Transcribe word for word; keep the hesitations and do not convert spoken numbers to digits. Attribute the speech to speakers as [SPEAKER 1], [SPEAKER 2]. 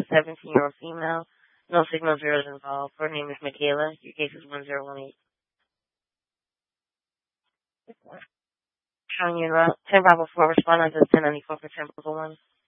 [SPEAKER 1] seventeen-year-old female. No signal zeros involved. Her name is Michaela. Your case is one zero one eight. County ten Bravo four, respondent is ten ninety-four for ten one.